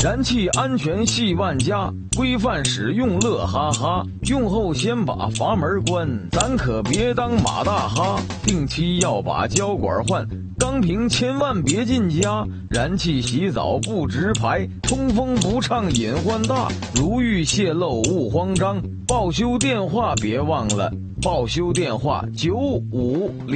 燃气安全系万家，规范使用乐哈哈。用后先把阀门关，咱可别当马大哈。定期要把胶管换，钢瓶千万别进家。燃气洗澡不直排，通风不畅隐患大。如遇泄漏勿慌张，报修电话别忘了，报修电话956。